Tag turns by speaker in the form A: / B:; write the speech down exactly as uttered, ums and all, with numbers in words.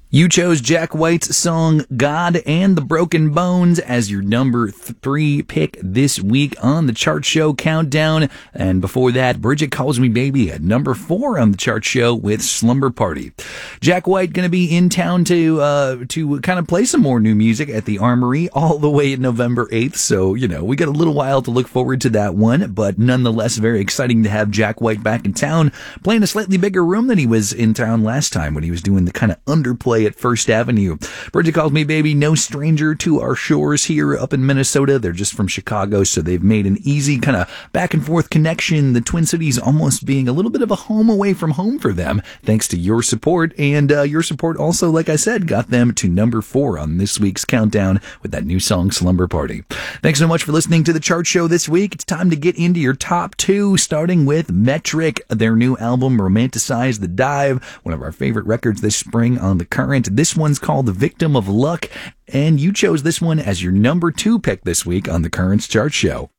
A: You chose Jack White's song God and the Broken Bones as your number three pick this week on the Chart Show Countdown. And before that, Bridget Calls Me Baby at number four on the Chart Show with Slumber Party. Jack White going to be in town to uh, to kind of play some more new music at the Armory all the way November eighth. So, you know, we got a little while to look forward to that one, but nonetheless, very exciting to have Jack White back in town, playing a slightly bigger room than he was in town last time when he was doing the kind of underplay at First Avenue. Bridget Calls Me Baby, no stranger to our shores here up in Minnesota. They're just from Chicago, so they've made an easy kind of back and forth connection. The Twin Cities almost being a little bit of a home away from home for them, thanks to your support. And uh, your support also, like I said, got them to number four on this week's countdown with that new song, Slumber Party. Thanks so much for listening to the Chart Show this week. It's time to get into your top two, starting with Metric, their new album, Romanticize the Dive, one of our favorite records this spring on The Current. This one's called The Victim of Luck, and you chose this one as your number two pick this week on The Current's Chart Show.